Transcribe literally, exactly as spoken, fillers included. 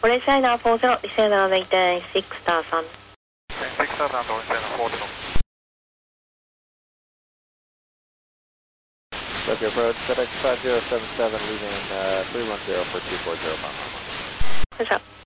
Police line now four zero, descend on maintain six thousand. six thousand, descend on four zero. Tokyo approach, FedEx five zero seven seven, leaving uh, three one zero for two four zero. What's up?